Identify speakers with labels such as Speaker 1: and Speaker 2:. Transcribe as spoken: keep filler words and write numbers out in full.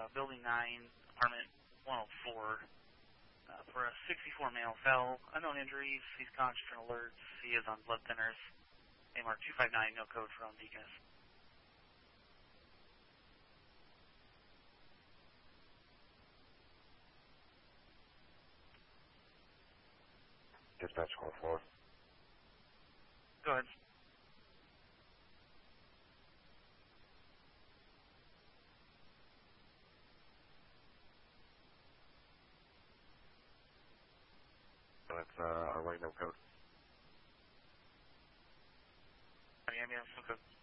Speaker 1: uh, Building nine, Apartment one oh four, uh, for a sixty-four male fell. Unknown injuries. He's conscious and alert. He is on blood thinners. A M R two five nine, no code from Deaconess.
Speaker 2: Dispatch call four.
Speaker 1: Go ahead.
Speaker 2: That's uh, our white no code.
Speaker 1: Miami, no code.